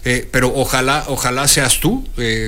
pero ojalá seas tú.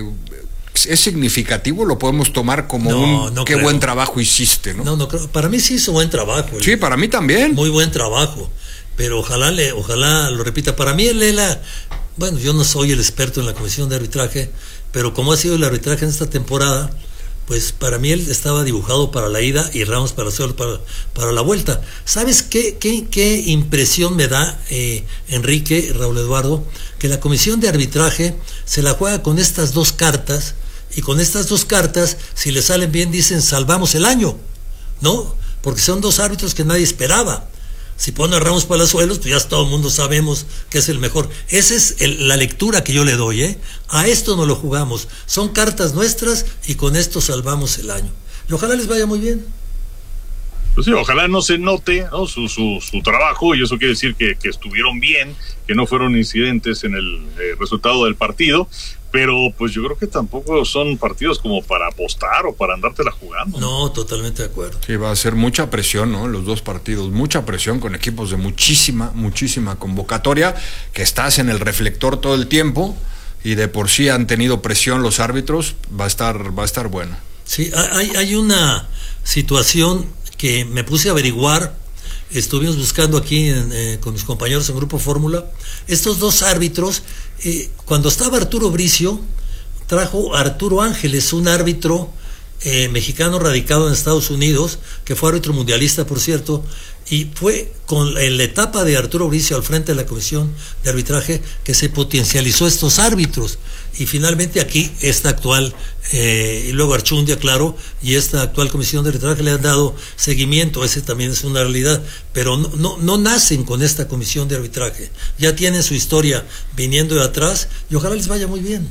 ¿Es significativo? ¿Lo podemos tomar como qué creo. Buen trabajo hiciste, ¿no? No creo. Para mí sí hizo buen trabajo. Sí, para mí también. Muy buen trabajo, pero ojalá lo repita. Para mí bueno, yo no soy el experto en la comisión de arbitraje, pero como ha sido el arbitraje en esta temporada, pues para mí él estaba dibujado para la ida y Ramos para la vuelta. ¿Sabes qué impresión me da, Enrique, Raúl Eduardo? Que la comisión de arbitraje se la juega con estas dos cartas, y con estas dos cartas, si le salen bien, dicen salvamos el año, ¿no? Porque son dos árbitros que nadie esperaba. Si pone a Ramos Palazuelos, pues ya todo el mundo sabemos que es el mejor. Esa es la lectura que yo le doy, ¿eh? A esto no lo jugamos. Son cartas nuestras y con esto salvamos el año. Y ojalá les vaya muy bien. Pues sí, ojalá no se note, ¿no? su trabajo, y eso quiere decir que estuvieron bien, que no fueron incidentes en el resultado del partido, pero pues yo creo que tampoco son partidos como para apostar o para andártela jugando. No, totalmente de acuerdo. Sí, va a ser mucha presión, ¿no? Los dos partidos, mucha presión con equipos de muchísima convocatoria, que estás en el reflector todo el tiempo, y de por sí han tenido presión los árbitros, va a estar bueno. Sí, hay una situación que me puse a averiguar, estuvimos buscando aquí con mis compañeros en Grupo Fórmula. Estos dos árbitros, cuando estaba Arturo Bricio, trajo a Arturo Ángeles, un árbitro mexicano radicado en Estados Unidos, que fue árbitro mundialista, por cierto, y fue en la etapa de Arturo Bricio al frente de la comisión de arbitraje que se potencializó estos árbitros, y finalmente aquí esta actual y luego Archundia, claro, y esta actual comisión de arbitraje le han dado seguimiento. Ese también es una realidad, pero no nacen con esta comisión de arbitraje, ya tienen su historia viniendo de atrás, y ojalá les vaya muy bien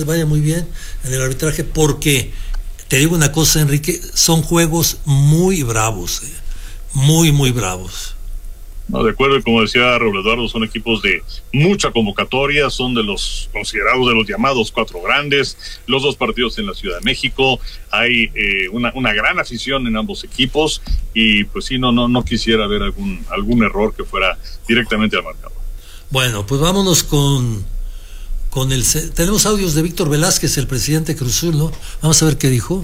en el arbitraje, porque te digo una cosa, Enrique, son juegos muy bravos, muy bravos. No, de acuerdo, y como decía Raúl Eduardo, son equipos de mucha convocatoria, son de los considerados de los llamados cuatro grandes, los dos partidos en la Ciudad de México, hay una gran afición en ambos equipos, y pues sí, no quisiera ver algún error que fuera directamente al marcador. Bueno, pues vámonos con tenemos audios de Víctor Velázquez, el presidente de Cruz Azul, ¿no? Vamos a ver qué dijo.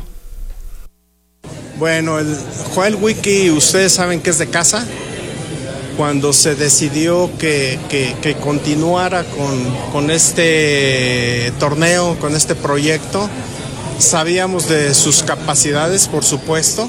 Bueno, el Joel Wiki, ustedes saben que es de casa. Cuando se decidió que continuara con este torneo, con este proyecto, sabíamos de sus capacidades, por supuesto,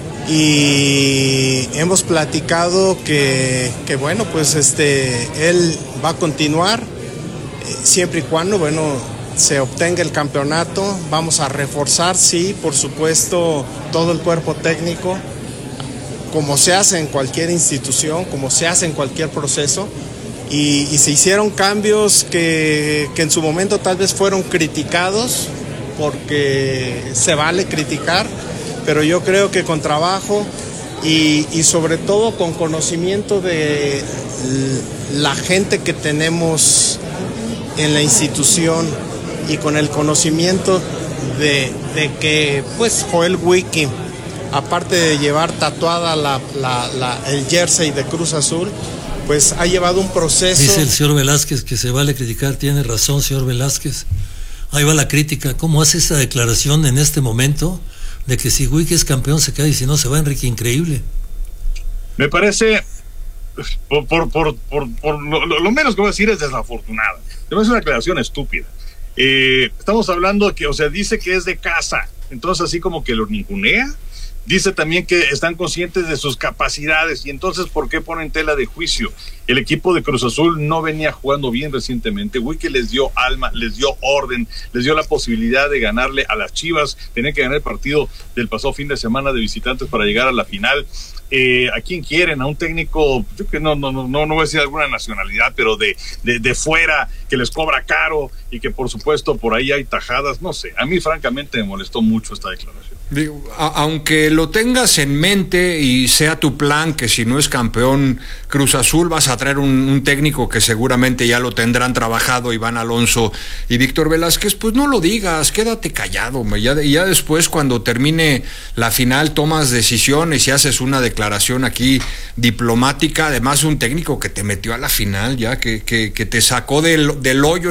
y hemos platicado que bueno, pues él va a continuar siempre y cuando, bueno, se obtenga el campeonato. Vamos a reforzar, sí, por supuesto, todo el cuerpo técnico, como se hace en cualquier institución, como se hace en cualquier proceso, y se hicieron cambios que en su momento tal vez fueron criticados, porque se vale criticar, pero yo creo que con trabajo y sobre todo con conocimiento de la gente que tenemos en la institución, y con el conocimiento de que pues Joel Wiki, aparte de llevar tatuada el jersey de Cruz Azul, pues ha llevado un proceso. Dice el señor Velázquez que se vale criticar. Tiene razón, señor Velázquez. Ahí va la crítica. ¿Cómo hace esa declaración en este momento de que si Wiki es campeón se queda, y si no se va? Enrique, increíble. Me parece, por lo menos que voy a decir, es desafortunada. Me parece una declaración estúpida. Estamos hablando que, o sea, dice que es de casa, entonces así como que lo ningunea. Dice también que están conscientes de sus capacidades, y entonces ¿por qué ponen tela de juicio? El equipo de Cruz Azul no venía jugando bien recientemente. Wiki les dio alma, les dio orden, les dio la posibilidad de ganarle a las Chivas. Tenían que ganar el partido del pasado fin de semana de visitantes para llegar a la final. ¿A quién quieren? A un técnico, yo que no voy a decir alguna nacionalidad, pero de fuera, que les cobra caro, y que por supuesto por ahí hay tajadas. No sé, a mí francamente me molestó mucho esta declaración. Digo, aunque lo tengas en mente y sea tu plan que si no es campeón Cruz Azul vas a traer un técnico que seguramente ya lo tendrán trabajado, Iván Alonso y Víctor Velázquez, pues no lo digas, quédate callado, ya después cuando termine la final tomas decisiones y haces una declaración aquí diplomática, además un técnico que te metió a la final, ya que te sacó del hoyo